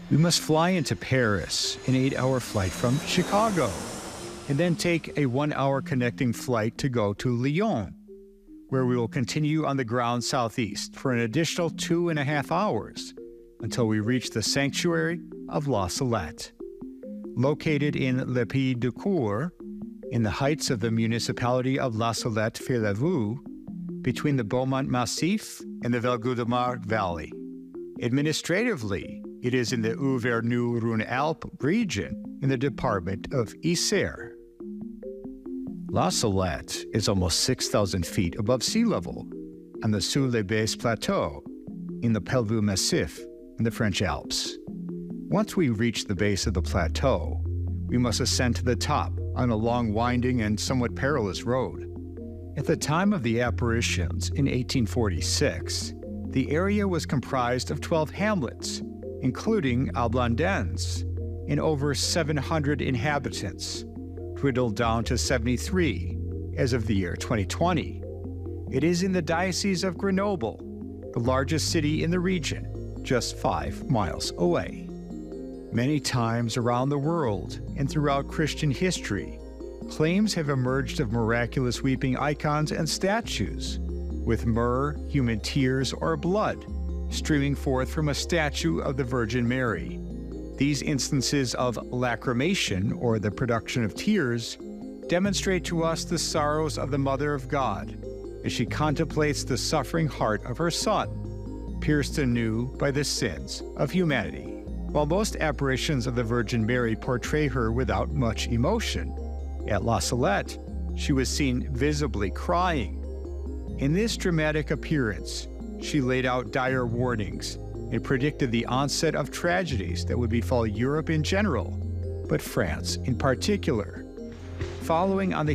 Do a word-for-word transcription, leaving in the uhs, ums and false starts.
We must fly into Paris, an eight-hour flight from Chicago, and then take a one-hour connecting flight to go to Lyon, where we will continue on the ground southeast for an additional two and a half hours until we reach the sanctuary of La Salette. Located in Le Pays de Cour, in the heights of the municipality of La Salette-Feu-la-Vue, between the Beaumont Massif and the Valgaudemar Valley. Administratively, it is in the Auvergne-Rhône-Alpes region in the department of Isère. La Salette is almost six thousand feet above sea level on the Sous-les-Bèze Plateau in the Pelvoux Massif in the French Alps. Once we reach the base of the plateau, we must ascend to the top on a long, winding, and somewhat perilous road. At the time of the apparitions in eighteen forty-six, the area was comprised of twelve hamlets, including Ablandens, and over seven hundred inhabitants, dwindled down to seventy-three as of the year twenty twenty. It is in the Diocese of Grenoble, the largest city in the region, just five miles away. Many times around the world and throughout Christian history, claims have emerged of miraculous weeping icons and statues, with myrrh, human tears, or blood streaming forth from a statue of the Virgin Mary. These instances of lacrimation, or the production of tears, demonstrate to us the sorrows of the Mother of God as she contemplates the suffering heart of her Son, pierced anew by the sins of humanity. While most apparitions of the Virgin Mary portray her without much emotion, at La Salette, she was seen visibly crying. In this dramatic appearance, she laid out dire warnings and predicted the onset of tragedies that would befall Europe in general, but France in particular. Following on the